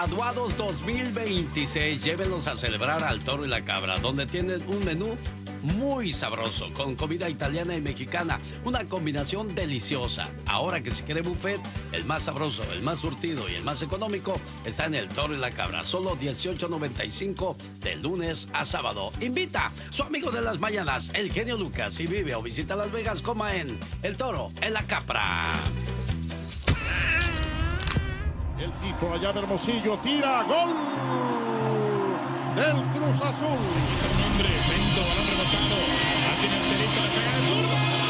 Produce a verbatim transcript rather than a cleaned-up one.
Graduados dos mil veintiséis, llévenlos a celebrar al Toro y la Cabra, donde tienen un menú muy sabroso, con comida italiana y mexicana, una combinación deliciosa. Ahora que si quiere buffet, el más sabroso, el más surtido y el más económico está en el Toro y la Cabra, solo dieciocho noventa y cinco de lunes a sábado. Invita su amigo de las mañanas, el genio Lucas. Si vive o visita Las Vegas, coma en el Toro, en la Capra. El tipo allá de Hermosillo tira, gol del Cruz Azul. Hombre, lento, balón rebotado. Aquí en el cerito, le pega el zurdo.